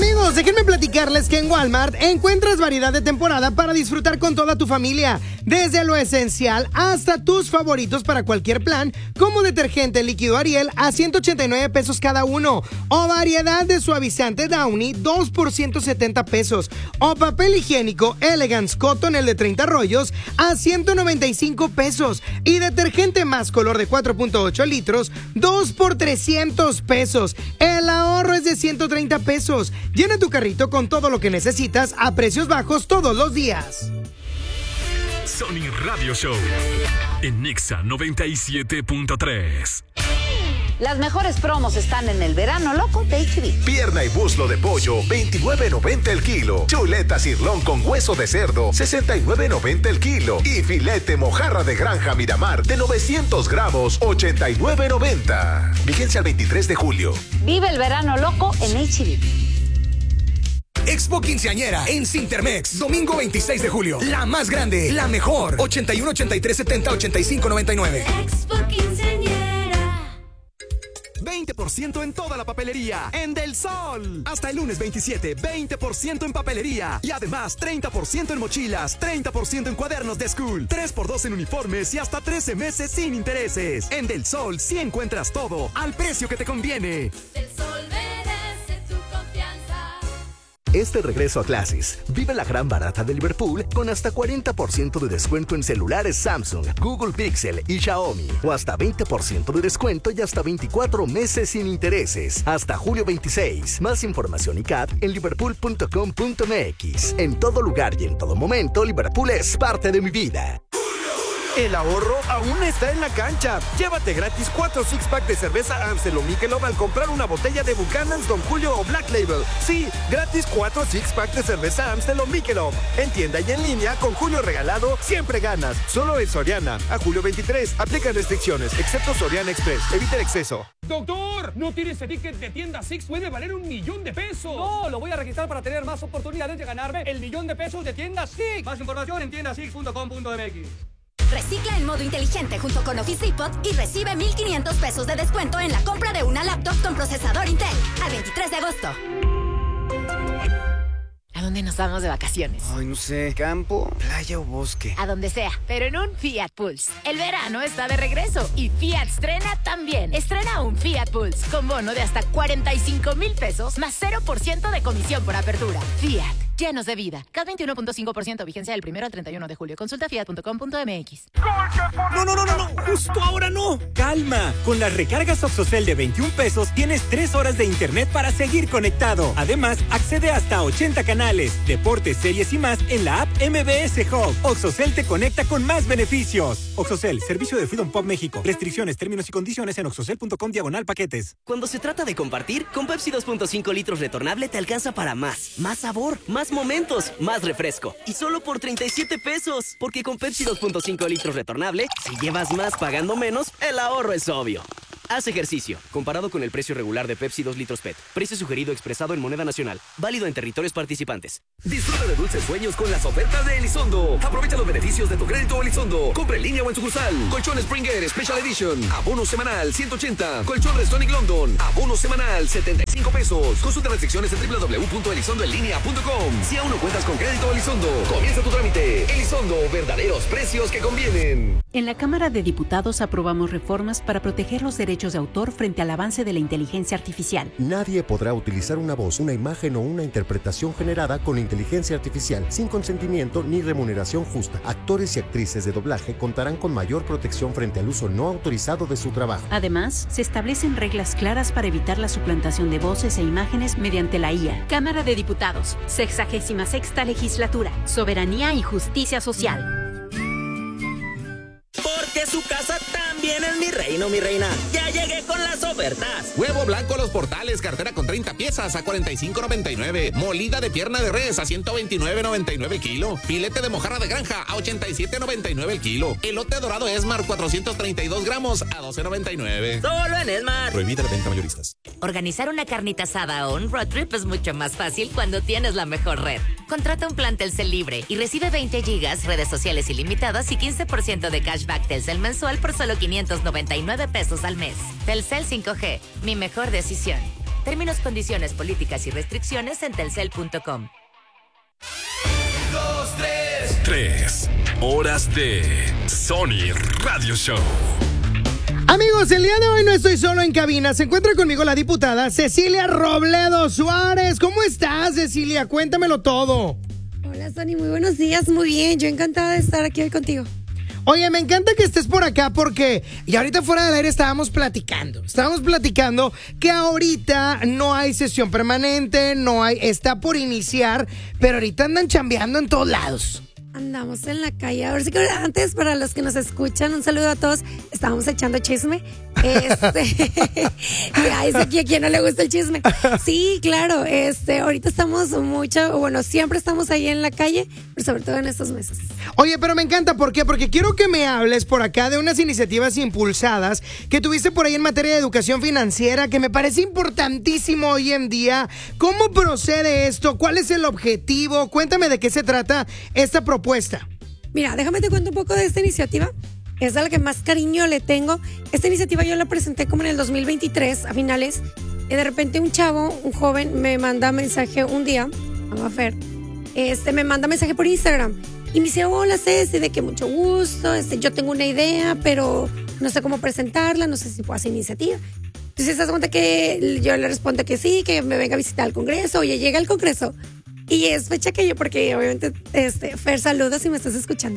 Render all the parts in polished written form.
Amigos, déjenme platicarles que en Walmart encuentras variedad de temporada para disfrutar con toda tu familia. Desde lo esencial hasta tus favoritos para cualquier plan, como detergente líquido Ariel a 189 pesos cada uno. O variedad de suavizante Downy, 2 por 170 pesos. O papel higiénico Elegance Cotton, el de 30 rollos, a 195 pesos. Y detergente más color de 4.8 litros, 2 por 300 pesos. El ahorro es de 130 pesos. Llena tu carrito con todo lo que necesitas a precios bajos todos los días. Sony Radio Show en Nexa 97.3. Las mejores promos están en el verano loco de HB. Pierna y muslo de pollo, $29.90 el kilo. Chuleta cirlón con hueso de cerdo, $69.90 el kilo. Y filete mojarra de granja Miramar de 900 gramos, $89.90. Vigencia al 23 de julio. Vive el verano loco en HB. Expo Quinceañera en Cintermex, domingo 26 de julio. La más grande, la mejor. 81 83 70 85 99. Expo Quinceañera. 20% en toda la papelería en Del Sol. Hasta el lunes 27, 20% en papelería. Y además 30% en mochilas, 30% en cuadernos de school, 3x2 en uniformes y hasta 13 meses sin intereses. En Del Sol sí encuentras todo al precio que te conviene. Del Sol merece tu confianza. Este regreso a clases, vive la gran barata de Liverpool con hasta 40% de descuento en celulares Samsung, Google Pixel y Xiaomi. O hasta 20% de descuento y hasta 24 meses sin intereses. Hasta julio 26. Más información y CAT en liverpool.com.mx. En todo lugar y en todo momento, Liverpool es parte de mi vida. El ahorro aún está en la cancha. Llévate gratis 4 six-pack de cerveza Amstel o Michelob al comprar una botella de Buchanan's, Don Julio o Black Label. Sí, gratis 4 six-pack de cerveza Amstel o Michelob. En tienda y en línea, con Julio regalado, siempre ganas. Solo en Soriana. A julio 23. Aplican restricciones, excepto Soriana Express. Evita el exceso. ¡Doctor! ¿No tiene ese ticket de tienda Six? Puede valer $1,000,000. No, lo voy a registrar para tener más oportunidades de ganarme el $1,000,000 de tienda Six. Más información en tiendasix.com.mx. Recicla en modo inteligente junto con Office Depot y recibe 1,500 pesos de descuento en la compra de una laptop con procesador Intel al 23 de agosto. ¿A dónde nos vamos de vacaciones? Ay, no sé, campo, playa o bosque. A donde sea, pero en un Fiat Pulse. El verano está de regreso y Fiat estrena también. Estrena un Fiat Pulse con bono de hasta 45,000 pesos más 0% de comisión por apertura. Fiat, llenos de vida. CAT 21.5%, vigencia del 1 al 31 de julio. Consulta fiat.com.mx. No, justo ahora no. Calma, con las recargas Oxocel de 21 pesos tienes 3 horas de internet para seguir conectado. Además, accede hasta 80 canales, deportes, series y más en la app MBS Hub. Oxocel te conecta con más beneficios. Oxocel, servicio de Freedom Pop México. Restricciones, términos y condiciones en oxocel.com/paquetes. Cuando se trata de compartir, con Pepsi 2.5 litros retornable te alcanza para más. Más sabor, más momentos, más refresco. Y solo por 37 pesos. Porque con Pepsi 2.5 litros retornable, si llevas más pagando menos, el ahorro es obvio. Haz ejercicio. Comparado con el precio regular de Pepsi 2 litros PET. Precio sugerido expresado en moneda nacional. Válido en territorios participantes. Disfruta de dulces sueños con las ofertas de Elizondo. Aprovecha los beneficios de tu crédito Elizondo. Compra en línea o en sucursal. Colchón Springer Special Edition. Abono semanal 180. Colchón Restonic London. Abono semanal 75 pesos. Consulta restricciones en www.elizondoenlinea.com. Si aún no cuentas con crédito Elizondo, comienza tu trámite. Elizondo, verdaderos precios que convienen. En la Cámara de Diputados aprobamos reformas para proteger los derechos de autor frente al avance de la inteligencia artificial. Nadie podrá utilizar una voz, una imagen o una interpretación generada con inteligencia artificial sin consentimiento ni remuneración justa. Actores y actrices de doblaje contarán con mayor protección frente al uso no autorizado de su trabajo. Además, se establecen reglas claras para evitar la suplantación de voces e imágenes mediante la IA. Cámara de Diputados, 66ª Legislatura, Soberanía y Justicia Social. Porque su casa también es mi reino, mi reina. Ya llegué con las ofertas. Huevo blanco Los Portales, cartera con 30 piezas a $45.99. Molida de pierna de res a $129.99 el kilo. Filete de mojarra de granja a $87.99 el kilo. Elote dorado Esmar 432 gramos a $12.99. Solo en Esmar. Prohibida la venta mayoristas. Organizar una carnita asada o un road trip es mucho más fácil cuando tienes la mejor red. Contrata un plan Telcel libre y recibe 20 gigas, redes sociales ilimitadas y 15% de cashback Telcel mensual por solo $599 al mes. Telcel 5G, mi mejor decisión. Términos, condiciones, políticas y restricciones en telcel.com. 3 horas de Sony Radio Show. Amigos, el día de hoy no estoy solo en cabina. Se encuentra conmigo la diputada Cecilia Robledo Suárez. ¿Cómo estás, Cecilia? Cuéntamelo todo. Hola, Sony. Muy buenos días. Muy bien. Yo encantada de estar aquí hoy contigo. Oye, me encanta que estés por acá porque, y ahorita fuera del aire estábamos platicando que ahorita no hay sesión permanente, está por iniciar, pero ahorita andan chambeando en todos lados. Andamos en la calle. A ver si antes, para los que nos escuchan, un saludo a todos. Estábamos echando chisme. Ay, es aquí a quien no le gusta el chisme. Sí, claro. Ahorita estamos siempre estamos ahí en la calle, pero sobre todo en estos meses. Oye, pero me encanta, ¿por qué? Porque quiero que me hables por acá de unas iniciativas impulsadas que tuviste por ahí en materia de educación financiera, que me parece importantísimo hoy en día. ¿Cómo procede esto? ¿Cuál es el objetivo? Cuéntame de qué se trata esta propuesta. Mira, déjame te cuento un poco de esta iniciativa. Es a la que más cariño le tengo. Esta iniciativa yo la presenté como en el 2023, a finales. Y de repente un joven, me manda mensaje un día, vamos a ver, me manda mensaje por Instagram. Y me dice, hola Ceci, de que mucho gusto, yo tengo una idea, pero no sé cómo presentarla, no sé si puedo hacer iniciativa. Entonces, ¿te das cuenta que yo le respondo que sí, que me venga a visitar al Congreso? Oye, llega al Congreso. Y es fecha que yo, porque obviamente, Fer, saludos si me estás escuchando.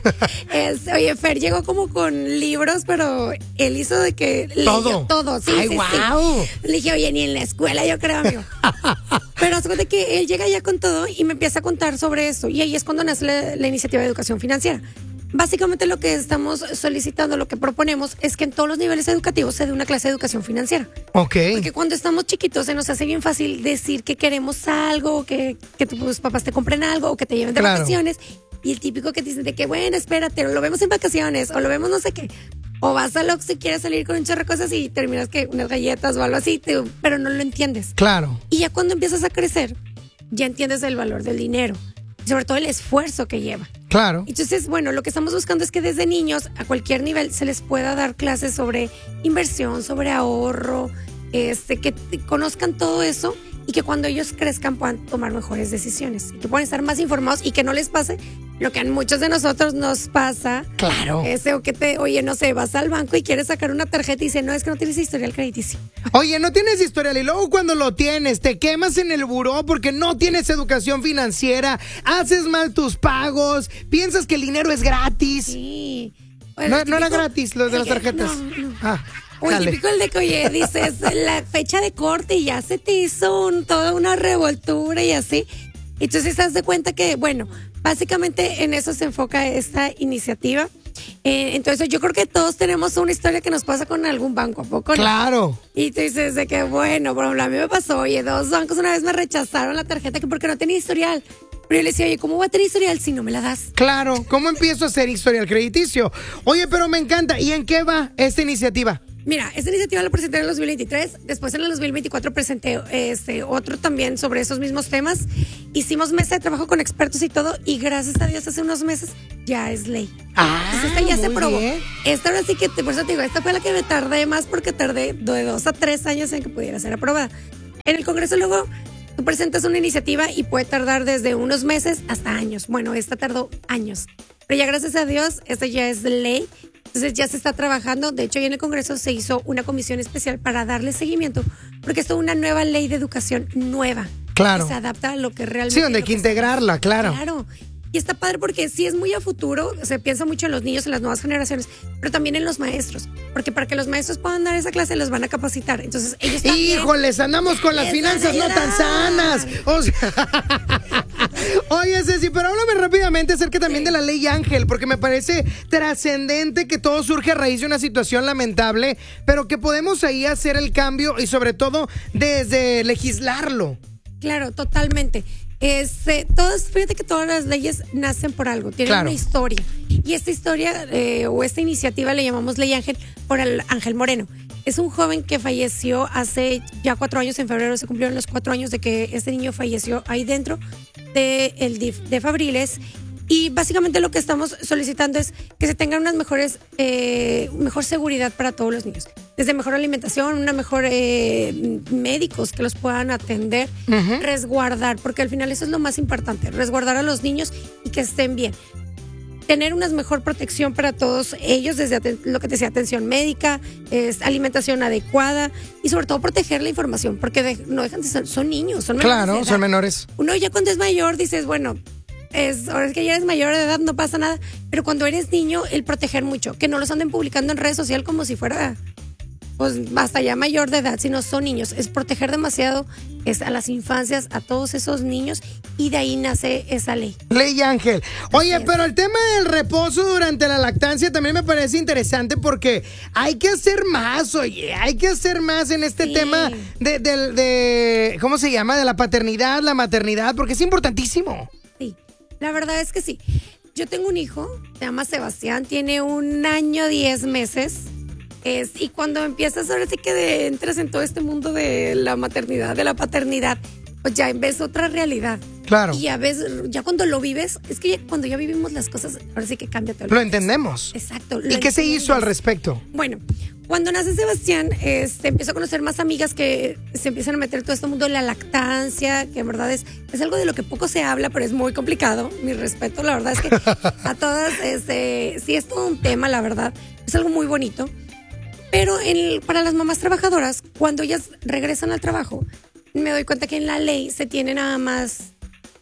Oye, Fer llegó como con libros, pero él hizo de que leyó todo. Sí, ¡ay, sí, wow! Sí. Le dije, oye, ni en la escuela, yo creo, amigo. Pero es de que él llega ya con todo y me empieza a contar sobre eso. Y ahí es cuando nace la iniciativa de educación financiera. Básicamente lo que estamos solicitando, lo que proponemos es que en todos los niveles educativos se dé una clase de educación financiera. Ok. Porque cuando estamos chiquitos se nos hace bien fácil decir que queremos algo, que tus papás te compren algo o que te lleven de vacaciones. Y el típico que te dicen de que, bueno, espérate, lo vemos en vacaciones o lo vemos no sé qué. O vas a Oxxo si quieres salir con un chorro de cosas y terminas que unas galletas o algo así, pero no lo entiendes. Claro. Y ya cuando empiezas a crecer, ya entiendes el valor del dinero. Sobre todo el esfuerzo que lleva. Claro. Entonces, bueno, lo que estamos buscando es que desde niños, a cualquier nivel, se les pueda dar clases sobre inversión, sobre ahorro, que conozcan todo eso y que cuando ellos crezcan puedan tomar mejores decisiones, y que puedan estar más informados y que no les pase lo que a muchos de nosotros nos pasa. Claro. O que oye, no sé, vas al banco y quieres sacar una tarjeta y dice, no, es que no tienes historial crediticio. Oye, no tienes historial y luego cuando lo tienes te quemas en el buró porque no tienes educación financiera, haces mal tus pagos, piensas que el dinero es gratis. Sí. Bueno, no era gratis los de las tarjetas. No. Oye, típico el de que, oye, dices la fecha de corte y ya se te hizo toda una revoltura y así. Entonces, te das de cuenta que, bueno, básicamente en eso se enfoca esta iniciativa. Entonces, yo creo que todos tenemos una historia que nos pasa con algún banco, ¿a poco? Claro. Y tú dices de que, bueno, por ejemplo, a mí me pasó, oye, 2 bancos una vez me rechazaron la tarjeta que porque no tenía historial. Pero yo le decía, oye, ¿cómo voy a tener historial si no me la das? Claro, ¿cómo empiezo a hacer historial crediticio? Oye, pero me encanta. ¿Y en qué va esta iniciativa? Mira, esta iniciativa la presenté en el 2023, después en el 2024 presenté otro también sobre esos mismos temas. Hicimos mesa de trabajo con expertos y todo, y gracias a Dios hace unos meses ya es ley. Entonces esta ya se aprobó. Esta ahora sí que, por eso te digo, esta fue la que me tardé más porque tardé de 2 a 3 años en que pudiera ser aprobada. En el Congreso luego tú presentas una iniciativa y puede tardar desde unos meses hasta años. Bueno, esta tardó años. Pero ya gracias a Dios, esta ya es ley. Entonces ya se está trabajando. De hecho, ya en el Congreso se hizo una comisión especial para darle seguimiento, porque esto es una nueva ley de educación nueva. Claro. Que se adapta a lo que realmente... Sí, donde hay que integrarla, claro. Claro. Y está padre porque sí es muy a futuro, se piensa mucho en los niños, en las nuevas generaciones, pero también en los maestros, porque para que los maestros puedan dar esa clase los van a capacitar. Entonces ellos también... Híjoles, andamos con las finanzas no tan sanas. O sea... Oye, Ceci, pero háblame rápidamente acerca también de la ley Ángel, porque me parece trascendente que todo surge a raíz de una situación lamentable, pero que podemos ahí hacer el cambio y sobre todo desde legislarlo. Claro, totalmente. Fíjate que todas las leyes nacen por algo, tienen una historia. Y esta historia o esta iniciativa le llamamos Ley Ángel por Ángel Moreno. Es un joven que falleció hace ya 4 años, en febrero se cumplieron los 4 años de que este niño falleció ahí dentro del DIF de Fabriles. Y básicamente lo que estamos solicitando es que se tengan unas mejor seguridad para todos los niños. Desde mejor alimentación, una mejor médicos que los puedan atender, resguardar, porque al final eso es lo más importante, resguardar a los niños y que estén bien. Tener una mejor protección para todos ellos, desde lo que te decía, atención médica, alimentación adecuada y sobre todo proteger la información, porque no dejan de ser, son niños, son menores. Claro, son menores. Uno ya cuando es mayor dices, bueno, ahora es que ya eres mayor de edad, no pasa nada, pero cuando eres niño, el proteger mucho, que no los anden publicando en redes sociales como si fuera, pues, hasta ya mayor de edad, sino son niños, es proteger demasiado a las infancias, a todos esos niños, y de ahí nace esa ley. Ley Ángel. Oye, pero el tema del reposo durante la lactancia también me parece interesante porque hay que hacer más, hay que hacer más en este tema de ¿cómo se llama? De la paternidad, la maternidad, porque es importantísimo. Sí, la verdad es que sí. Yo tengo un hijo, se llama Sebastián, tiene 1 año 10 meses. Y cuando empiezas ahora sí que entras en todo este mundo de la maternidad, de la paternidad, pues ya ves otra realidad. Claro. Y ya ves, ya cuando lo vives, es que cuando ya vivimos las cosas, ahora sí que cambia todo. Lo entendemos. Exacto. ¿Y qué se hizo al respecto? Bueno, cuando nace Sebastián, empiezo a conocer más amigas que se empiezan a meter en todo este mundo de la lactancia, que en verdad es algo de lo que poco se habla, pero es muy complicado. Mi respeto, la verdad es que a todas, sí es todo un tema, la verdad. Es algo muy bonito. Pero para las mamás trabajadoras, cuando ellas regresan al trabajo, me doy cuenta que en la ley se tiene nada más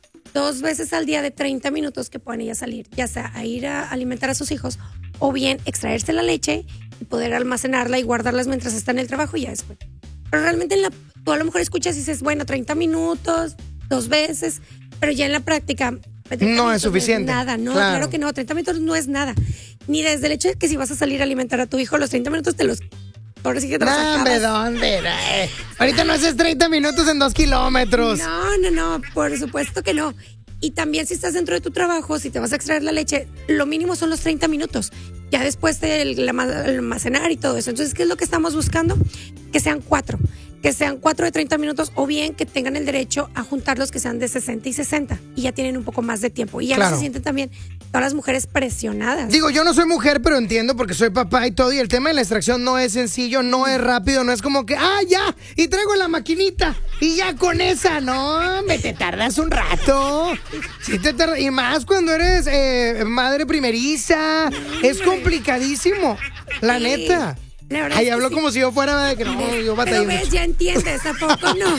2 veces al día de 30 minutos que pueden ellas salir, ya sea a ir a alimentar a sus hijos o bien extraerse la leche y poder almacenarla y guardarlas mientras está en el trabajo y ya después. Pero realmente tú a lo mejor escuchas y dices, bueno, 30 minutos, 2 veces, pero ya en la práctica... No es suficiente. No es nada, no, claro que no, 30 minutos no es nada. Ni desde el hecho de que si vas a salir a alimentar a tu hijo, los 30 minutos ahora sí que te los acabas. ¿De dónde? Ahorita no haces 30 minutos en 2 kilómetros. No, por supuesto que no. Y también si estás dentro de tu trabajo, si te vas a extraer la leche, lo mínimo son los 30 minutos. Ya después el almacenar y todo eso. Entonces, ¿qué es lo que estamos buscando? Que sean 4. Que sean 4 de 30 minutos o bien que tengan el derecho a juntarlos que sean de 60 y 60 y ya tienen un poco más de tiempo. Y ya no se sienten también todas las mujeres presionadas. Digo, yo no soy mujer, pero entiendo porque soy papá y todo. Y el tema de la extracción no es sencillo, no es rápido, no es como que, ya, y traigo la maquinita y ya con esa, no, te tardas un rato. Sí te tardas, y más cuando eres madre primeriza, es complicadísimo, la neta. Ay, hablo como si yo fuera de que no, yo batallé. Pero ves, ya entiendes, ¿a poco no?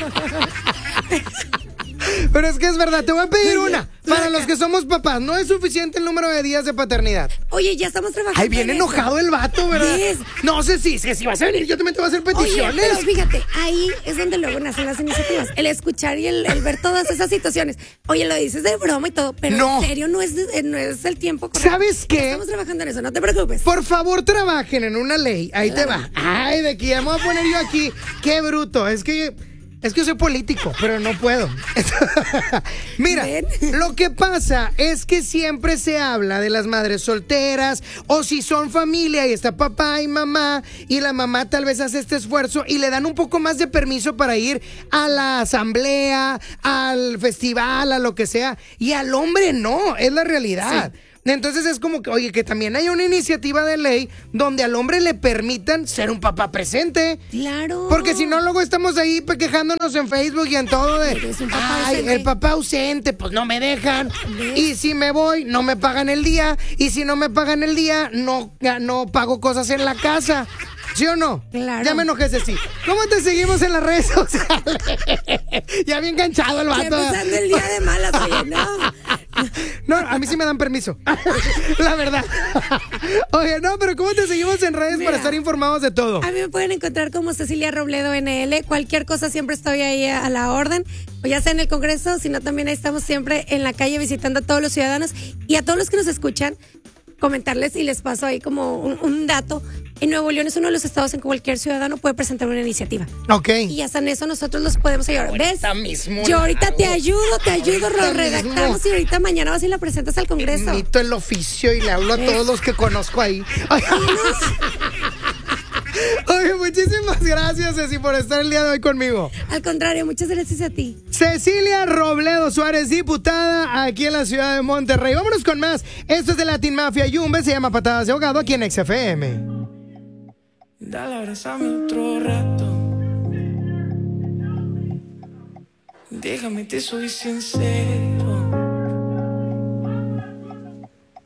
Pero es que es verdad, te voy a pedir una. Para los que somos papás, no es suficiente el número de días de paternidad. Oye, ya estamos trabajando. Ay, viene enojado el vato, ¿verdad? Yes. No sé si vas a venir, yo también te voy a hacer peticiones. Oye, pero fíjate, ahí es donde luego nacen las iniciativas. El escuchar y el ver todas esas situaciones. Oye, lo dices de broma y todo, pero en serio no es el tiempo correcto. ¿Sabes qué? Estamos trabajando en eso, no te preocupes. Por favor, trabajen en una ley. Ahí te va. Ay, de que ya me voy a poner yo aquí. Qué bruto. Es que yo soy político, pero no puedo. Mira, lo que pasa es que siempre se habla de las madres solteras o si son familia y está papá y mamá y la mamá tal vez hace este esfuerzo y le dan un poco más de permiso para ir a la asamblea, al festival, a lo que sea. Y al hombre no, es la realidad. Sí. Entonces es como que, oye, que también hay una iniciativa de ley donde al hombre le permitan ser un papá presente. Claro. Porque si no, luego estamos ahí quejándonos en Facebook y en todo de, el papá ausente, pues no me dejan. ¿Ves? Y si me voy, no me pagan el día. Y si no me pagan el día, no pago cosas en la casa. ¿Sí o no? Claro. Ya me enojé, Ceci. ¿Cómo te seguimos en las redes sociales? Ya bien enganchado el vato. Empezando el día de malas, oye, no. No, a mí sí me dan permiso. La verdad. Oye, no, pero ¿cómo te seguimos en redes para estar informados de todo? A mí me pueden encontrar como Cecilia Robledo NL. Cualquier cosa siempre estoy ahí a la orden. O ya sea en el Congreso, sino también ahí estamos siempre en la calle visitando a todos los ciudadanos. Y a todos los que nos escuchan, comentarles y les paso ahí como un dato. En Nuevo León es uno de los estados en que cualquier ciudadano puede presentar una iniciativa. Ok. Y hasta en eso nosotros los podemos ayudar. ¿Ves? Mismo yo ahorita te ayudo, lo redactamos y ahorita mañana vas y la presentas al Congreso. Imito el oficio y le hablo a todos los que conozco ahí. Oye, Muchísimas gracias, Ceci, por estar el día de hoy conmigo. Al contrario, muchas gracias a ti. Cecilia Robledo Suárez, diputada aquí en la ciudad de Monterrey. Vámonos con más. Esto es de Latin Mafia Yumbe, se llama Patadas de Ahogado aquí en XFM. Dale, abrázame otro rato. Déjame, te soy sincero.